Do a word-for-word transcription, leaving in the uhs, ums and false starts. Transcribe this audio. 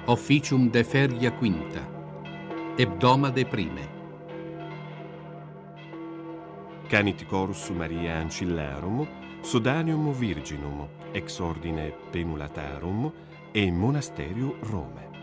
Officium de feria quinta, hebdomade prime. Canit corus Maria Ancillarum, Sodanium Virginum, ex ordine Penulatarum, e Monasterio Rome.